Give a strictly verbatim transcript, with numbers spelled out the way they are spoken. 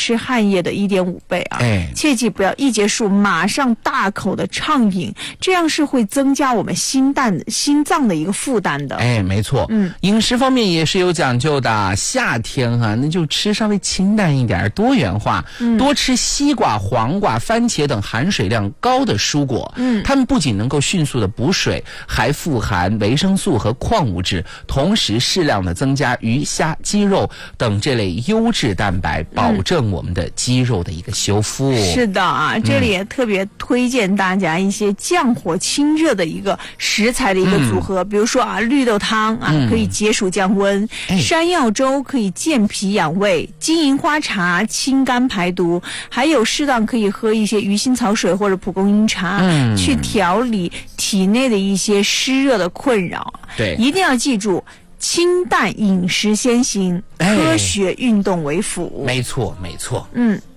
吃汗液的 一点五 倍啊。 哎， 切记不要一结束马上大口的畅饮，这样是会增加我们心脏心脏的一个负担的。 哎，没错， 嗯， 饮食方面也是有讲究的。夏天哈、啊，那就吃稍微清淡一点，多元化，嗯、多吃西瓜、黄瓜、番茄等含水量高的蔬果。嗯，它们不仅能够迅速的补水，还富含维生素和矿物质，同时适量的增加鱼虾鸡肉等这类优质蛋白，保证我们的肌肉的一个修复。 嗯、是的啊，这里也特别推荐大家一些降火清热的一个食材的一个组合，嗯、比如说啊，绿豆汤啊，嗯、可以解暑降温；哎、山药粥可以健脾养胃；金银花茶清肝排毒；还有适当可以喝一些鱼腥草水或者蒲公英茶，嗯、去调理体内的一些湿热的困扰。 对， 一定要记住。清淡饮食先行，科学运动为辅。 没错，没错。 嗯。